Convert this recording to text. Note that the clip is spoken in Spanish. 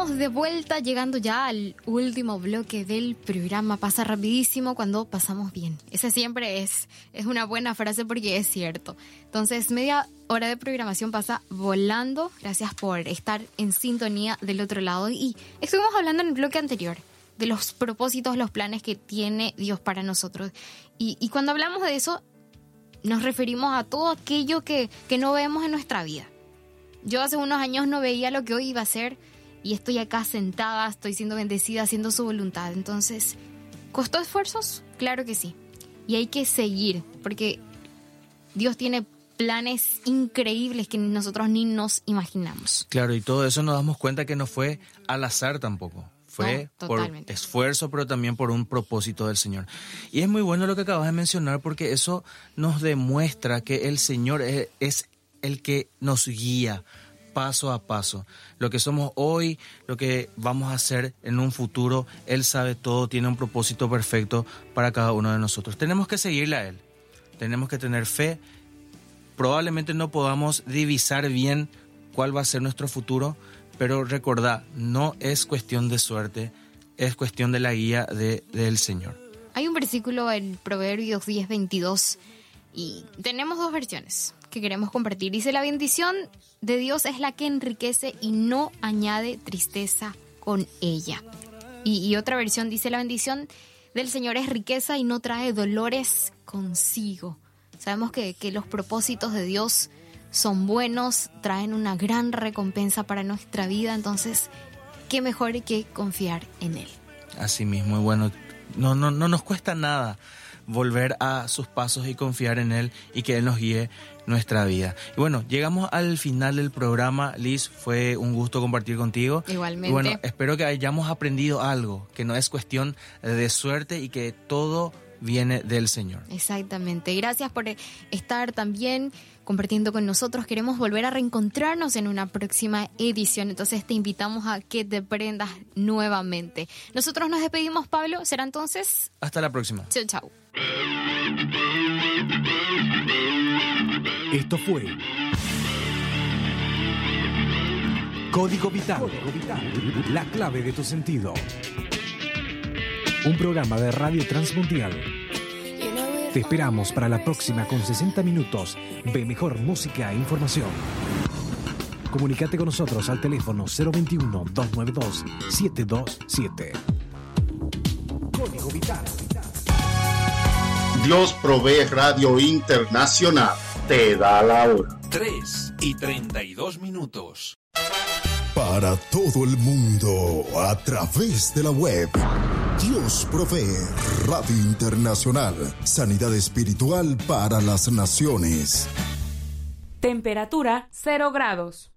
estamos de vuelta, llegando ya al último bloque del programa. Pasa rapidísimo cuando pasamos bien. Esa siempre es una buena frase porque es cierto. Entonces, media hora de programación pasa volando. Gracias por estar en sintonía del otro lado. Y estuvimos hablando en el bloque anterior de los propósitos, los planes que tiene Dios para nosotros. Y cuando hablamos de eso, nos referimos a todo aquello que no vemos en nuestra vida. Yo hace unos años no veía lo que hoy iba a ser y estoy acá sentada, estoy siendo bendecida, haciendo su voluntad. Entonces, ¿costó esfuerzos? Claro que sí. Y hay que seguir, porque Dios tiene planes increíbles que nosotros ni nos imaginamos. Claro, y todo eso nos damos cuenta que no fue al azar tampoco. Fue por esfuerzo, pero también por un propósito del Señor. Y es muy bueno lo que acabas de mencionar, porque eso nos demuestra que el Señor es el que nos guía paso a paso. Lo que somos hoy, lo que vamos a hacer en un futuro, Él sabe todo, tiene un propósito perfecto para cada uno de nosotros. Tenemos que seguirle a Él, tenemos que tener fe. Probablemente no podamos divisar bien cuál va a ser nuestro futuro, pero recordad, no es cuestión de suerte, es cuestión de la guía del Señor. Hay un versículo en Proverbios 10:22 y tenemos dos versiones que queremos compartir. Dice: la bendición de Dios es la que enriquece y no añade tristeza con ella. Y otra versión dice: la bendición del Señor es riqueza y no trae dolores consigo. Sabemos que los propósitos de Dios son buenos, traen una gran recompensa para nuestra vida, entonces qué mejor que confiar en Él. Así mismo, y bueno, no nos cuesta nada volver a sus pasos y confiar en Él y que Él nos guíe nuestra vida. Y bueno, llegamos al final del programa. Liz, fue un gusto compartir contigo. Igualmente. Y bueno, espero que hayamos aprendido algo, que no es cuestión de suerte y que todo viene del Señor. Exactamente. Gracias por estar también compartiendo con nosotros. Queremos volver a reencontrarnos en una próxima edición. Entonces te invitamos a que te prendas nuevamente. Nosotros nos despedimos, Pablo. Será entonces hasta la próxima. Chau, chau. Esto fue Código Vital. La clave de tu sentido. Un programa de Radio Transmundial. Te esperamos para la próxima con 60 minutos de mejor música e información. Comunícate con nosotros al teléfono 021-292-727. Código Vital. Dios provee Radio Internacional. Te da la hora. 3:32. Para todo el mundo, a través de la web. Dios provee Radio Internacional. Sanidad espiritual para las naciones. Temperatura 0 grados.